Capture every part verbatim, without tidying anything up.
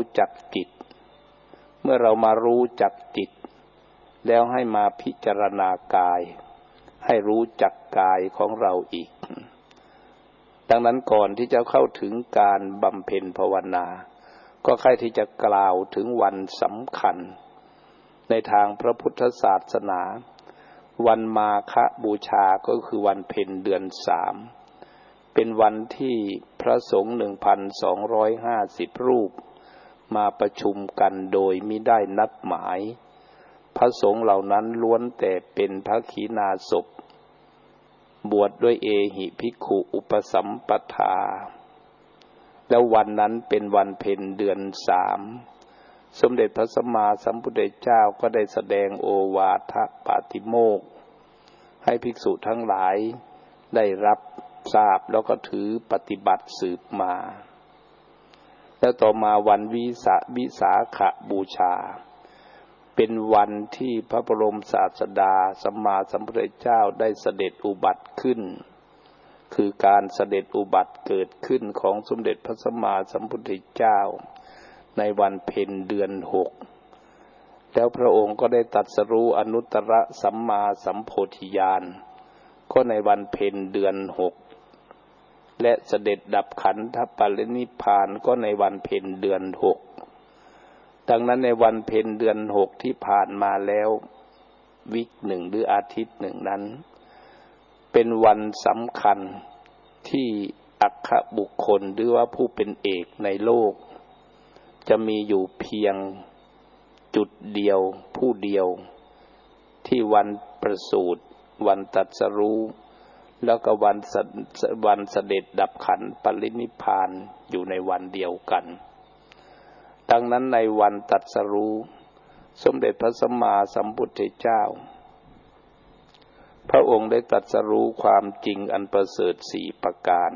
จักจิตเมื่อเรามารู้จักจิตแล้วให้มาพิจารณากายให้รู้จักกายของเราอีกดังนั้นก่อนที่จะเข้าถึงการบำเพ็ญภาวนาก็ใครที่จะกล่าวถึงวันสำคัญในทางพระพุทธศาสนาวันมาฆบูชาก็คือวันเพ็ญเดือนสามเป็นวันที่พระสงฆ์ หนึ่งพันสองร้อยห้าสิบ รูปมาประชุมกันโดยมิได้นัดหมายพระสงฆ์เหล่านั้นล้วนแต่เป็นพระขีณาสพบวชดด้วยเอหิภิกขุอุปสัมปทาแล้ววันนั้นเป็นวันเพ็ญเดือนสามสมเด็จพระสัมมาสัมพุทธเจ้าก็ได้แสดงโอวาทปาติโมกข์ให้ภิกษุทั้งหลายได้รับทราบแล้วก็ถือปฏิบัติสืบมาแล้วต่อมาวันวิสาวิสาขบูชาเป็นวันที่พระบรมศาสดาสัมมาสัมพุทธเจ้าได้เสด็จอุบัติขึ้นคือการเสด็จอุบัติเกิดขึ้นของสมเด็จพระสัมมาสัมพุทธเจ้าในวันเพ็ญเดือนหกแล้วพระองค์ก็ได้ตรัสรู้อนุตตรสัมมาสัมโพธิญาณก็ในวันเพ็ญเดือนหกและเสด็จดับขันธปรินิพพานก็ในวันเพ็ญเดือนหกดังนั้นในวันเพ็ญเดือนหกที่ผ่านมาแล้ววิกหนึ่งหรืออาทิตย์หนึ่งนั้นเป็นวันสำคัญที่อัคคบุคคลหรือว่าผู้เป็นเอกในโลกจะมีอยู่เพียงจุดเดียวผู้เดียวที่วันประสูติวันตรัสรู้แล้วก็วันวันเสด็จดับขันธ์ปรินิพพานอยู่ในวันเดียวกันดังนั้นในวันตรัสรู้สมเด็จพระสัมมาสัมพุทธเจ้าพระองค์ได้ตรัสรู้ความจริงอันประเสริฐสี่ประการ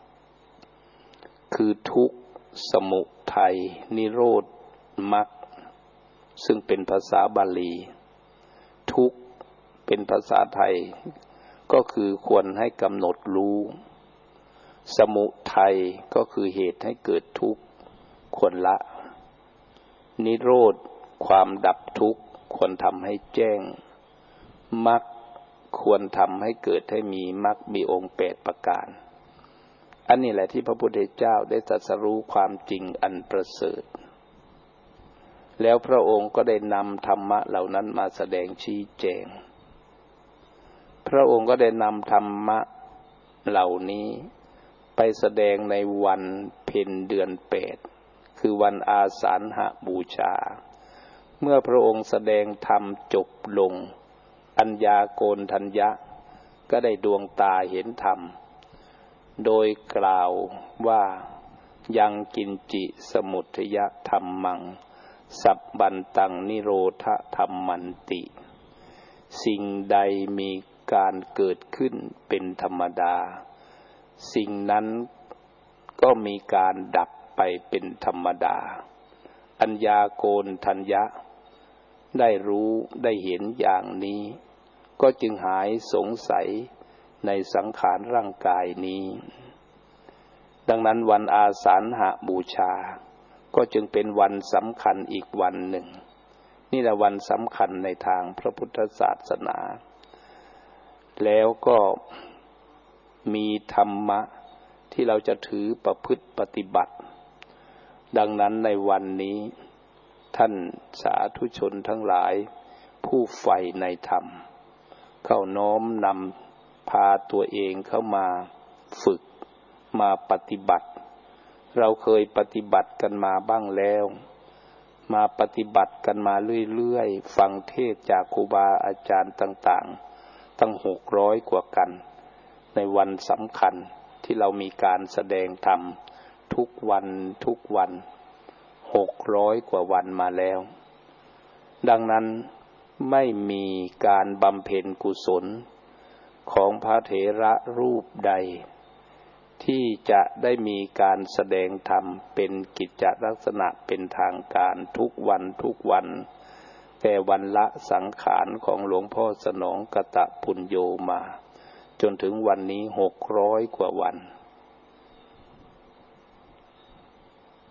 คือทุกข์สมุทัยนิโรธมรรคซึ่งเป็นภาษาบาลีทุกข์เป็นภาษาไทยก็คือควรให้กำหนดรู้สมุทัยก็คือเหตุให้เกิดทุกข์ควรละนิโรธความดับทุกข์ควรทำให้แจ้งมรรคควรทำให้เกิดให้มีมรรคมีองค์แปดประการอันนี้แหละที่พระพุทธเจ้าได้ตรัสรู้ความจริงอันประเสริฐแล้วพระองค์ก็ได้นำธรรมะเหล่านั้นมาแสดงชี้แจงพระองค์ก็ได้นำธรรมะเหล่านี้ไปแสดงในวันเพ็ญเดือนแปดคือวันอาสาฬหบูชาเมื่อพระองค์แสดงธรรมจบลงอัญญาโกณฑัญญะก็ได้ดวงตาเห็นธรรมโดยกล่าวว่ายังกินจิสมุทยธัมมังสัพบันตังนิโรธธัมมันติสิ่งใดมีการเกิดขึ้นเป็นธรรมดาสิ่งนั้นก็มีการดับไปเป็นธรรมดาอัญญาโกณฑัญญะได้รู้ได้เห็นอย่างนี้ก็จึงหายสงสัยในสังขารร่างกายนี้ดังนั้นวันอาสาฬหบูชาก็จึงเป็นวันสำคัญอีกวันหนึ่งนี่แหละวันสำคัญในทางพระพุทธศาสนาแล้วก็มีธรรมะที่เราจะถือประพฤติปฏิบัติดังนั้นในวันนี้ท่านสาธุชนทั้งหลายผู้ใฝ่ในธรรมเข้าน้อมนำพาตัวเองเข้ามาฝึกมาปฏิบัติเราเคยปฏิบัติกันมาบ้างแล้วมาปฏิบัติกันมาเรื่อยๆฟังเทศน์จากครูบาอาจารย์ต่างๆตั้งหกร้อยกว่ากันในวันสำคัญที่เรามีการแสดงธรรมทุกวันทุกวันหกร้อยกว่าวันมาแล้วดังนั้นไม่มีการบำเพ็ญกุศลของพระเถระรูปใดที่จะได้มีการแสดงธรรมเป็นกิจลักษณะเป็นทางการทุกวันทุกวันแต่วันละสังขารของหลวงพ่อสนองกตปุญโญมาจนถึงวันนี้หกร้อยกว่าวัน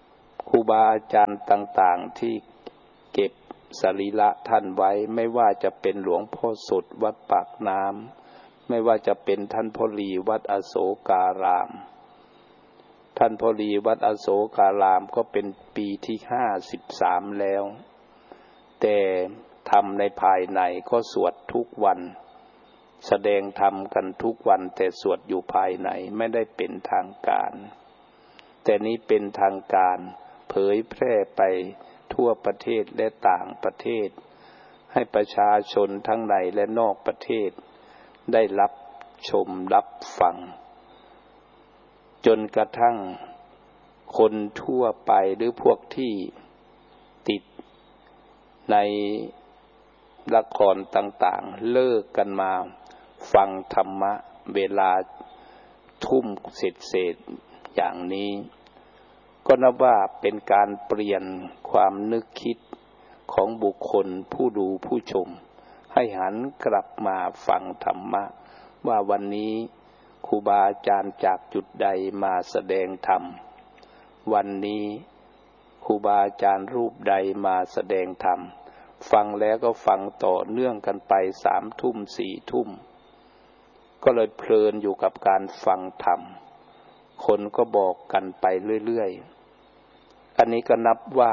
ครูบาอาจารย์ต่างๆที่เก็บสรีระท่านไว้ไม่ว่าจะเป็นหลวงพ่อสดวัดปากน้ำไม่ว่าจะเป็นท่านพ่อลีวัดอโศการามท่านพ่อลีวัดอโศการามก็เป็นปีที่ห้าสิบสามแล้วแต่ทำในภายในก็สวดทุกวันแสดงธรรมกันทุกวันแต่สวดอยู่ภายในไม่ได้เป็นทางการแต่นี้เป็นทางการเผยแพร่ไปทั่วประเทศและต่างประเทศให้ประชาชนทั้งในและนอกประเทศได้รับชมรับฟังจนกระทั่งคนทั่วไปหรือพวกที่ติดในละครต่างๆเลิกกันมาฟังธรรมะเวลาทุ่มเศษๆอย่างนี้ก็นับว่าเป็นการเปลี่ยนความนึกคิดของบุคคลผู้ดูผู้ชมให้หันกลับมาฟังธรรมะว่าวันนี้ครูบาอาจารย์จากจุดใดมาแสดงธรรมวันนี้ครูบาอาจารย์รูปใดมาแสดงธรรมฟังแล้วก็ฟังต่อเนื่องกันไปสามทุ่มสี่ทุ่มก็เลยเพลินอยู่กับการฟังธรรมคนก็บอกกันไปเรื่อยๆอันนี้ก็นับว่า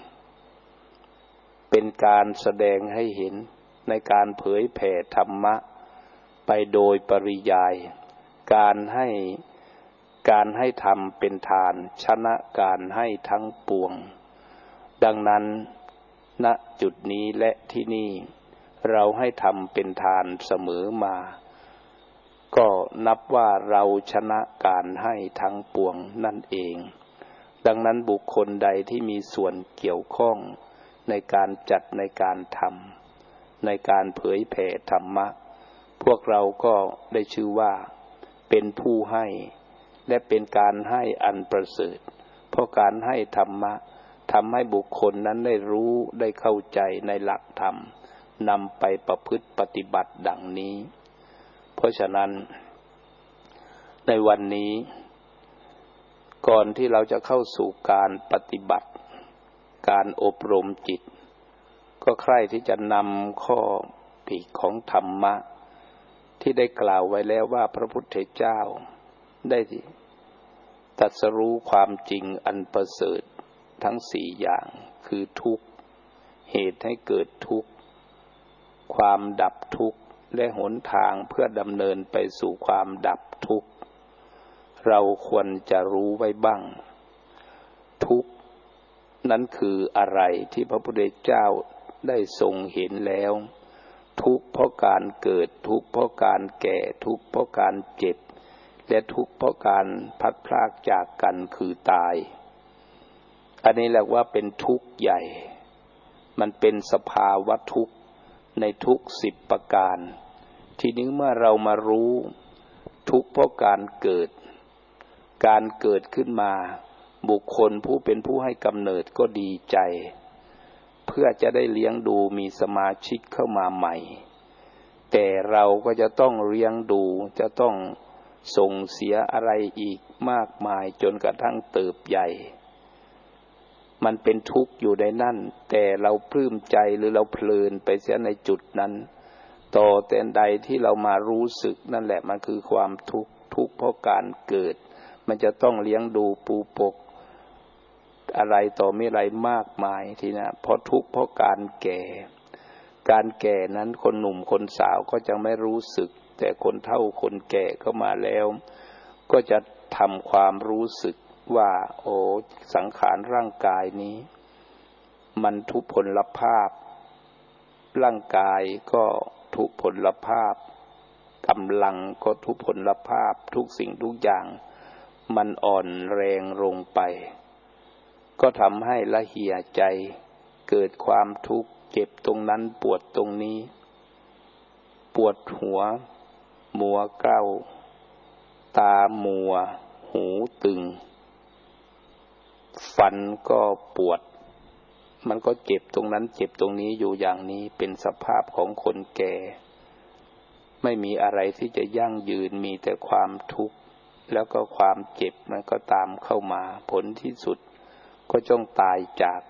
เป็นการแสดงให้เห็นในการเผยแผ่ธรรมะไปโดยปริยายการให้การให้ธรรมเป็นทานชนะการให้ทั้งปวงดังนั้นณจุดนี้และที่นี่เราให้ธรรมเป็นทานเสมอมาก็นับว่าเราชนะการให้ทั้งปวงนั่นเองดังนั้นบุคคลใดที่มีส่วนเกี่ยวข้องในการจัดในการทำในการเผยแผ่ธรรมะพวกเราก็ได้ชื่อว่าเป็นผู้ให้และเป็นการให้อันประเสริฐเพราะการให้ธรรมะทำให้บุคคลนั้นได้รู้ได้เข้าใจในหลักธรรมนำไปประพฤติปฏิบัติดังนี้เพราะฉะนั้นในวันนี้ก่อนที่เราจะเข้าสู่การปฏิบัติการอบรมจิตก็ใคร่ที่จะนำข้อปีกของธรรมะที่ได้กล่าวไว้แล้วว่าพระพุทธเจ้าได้ตรัสรู้ความจริงอันประเสริฐทั้งสี่อย่างคือทุกข์เหตุให้เกิดทุกข์ความดับทุกข์และหนทางเพื่อดำเนินไปสู่ความดับทุกข์เราควรจะรู้ไว้บ้างทุกข์นั้นคืออะไรที่พระพุทธเจ้าได้ทรงเห็นแล้วทุกข์เพราะการเกิดทุกข์เพราะการแก่ทุกข์เพราะการเจ็บและทุกข์เพราะการพัดพรากจากกันคือตายอันนี้เรียกว่าเป็นทุกข์ใหญ่มันเป็นสภาวะทุกข์ในทุกสิบประการทีนี้เมื่อเรามารู้ทุกข์เพราะการเกิดการเกิดขึ้นมาบุคคลผู้เป็นผู้ให้กำเนิดก็ดีใจเพื่อจะได้เลี้ยงดูมีสมาชิกเข้ามาใหม่แต่เราก็จะต้องเลี้ยงดูจะต้องส่งเสียอะไรอีกมากมายจนกระทั่งเติบใหญ่มันเป็นทุกข์อยู่ในนั่นแต่เราปลื้มใจหรือเราเพลินไปเสียในจุดนั้นต่อแต่ใดที่เรามารู้สึกนั่นแหละมันคือความทุกข์ทุกข์เพราะการเกิดมันจะต้องเลี้ยงดูปูปกอะไรต่อไม่ไรมากมายทีนะเพราะทุกข์เพราะการแก่การแก่นั้นคนหนุ่มคนสาวก็จะไม่รู้สึกแต่คนเฒ่าคนแก่เข้ามาแล้วก็จะทำความรู้สึกว่าโอ้สังขารร่างกายนี้มันทุพพลภาพร่างกายก็ทุพพลภาพกำลังก็ทุพพลภาพทุกสิ่งทุกอย่างมันอ่อนแรงลงไปก็ทำให้ละเหี่ยใจเกิดความทุกข์เจ็บตรงนั้นปวดตรงนี้ปวดหัวมัวเกล้าตามัวหูตึงฟันก็ปวดมันก็เจ็บตรงนั้นเจ็บตรงนี้อยู่อย่างนี้เป็นสภาพของคนแก่ไม่มีอะไรที่จะยั่งยืนมีแต่ความทุกข์แล้วก็ความเจ็บมันก็ตามเข้ามาผลที่สุดก็ต้องตายจาก